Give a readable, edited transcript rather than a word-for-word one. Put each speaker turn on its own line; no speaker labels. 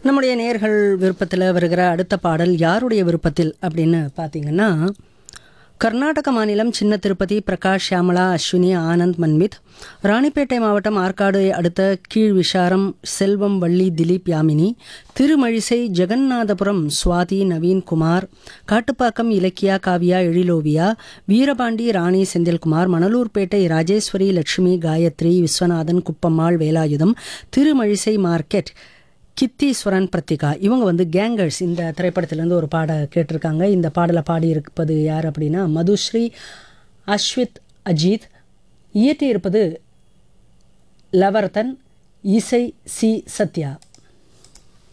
நம்முடைய நேயர்கள் விருப்பத்தில் வருகிற அடுத்த பாடல் யாருடைய விருப்பத்தில் அப்படின்னு பார்த்தீங்கன்னா, கர்நாடக மாநிலம் சின்ன திருப்பதி பிரகாஷ் ஷியாமளா அஸ்வினி ஆனந்த் மன்மித், ராணிப்பேட்டை மாவட்டம் ஆற்காடு அடுத்த கீழ் விஷாரம் செல்வம் வள்ளி திலீப் யாமினி, திருமழிசை ஜெகநாதபுரம் சுவாதி நவீன்குமார், காட்டுப்பாக்கம் இலக்கியா காவியா எழிலோவியா, வீரபாண்டி ராணி செந்தில்குமார், மணலூர்பேட்டை ராஜேஸ்வரி லட்சுமி காயத்ரி விஸ்வநாதன் குப்பம்மாள் வேலாயுதம், திருமழிசை மார்க்கெட் கித்தீஸ்வரன் பிரத்திகா. இவங்க கேங்கர்ஸ் இந்த திரைப்படத்திலேருந்து ஒரு பாட கேட்டிருக்காங்க. இந்த பாடலை பாடியிருப்பது யார் அப்படின்னா மதுஸ்ரீ அஸ்வித் அஜித். இயற்றியிருப்பது லவர்தன், இசை சி சத்யா.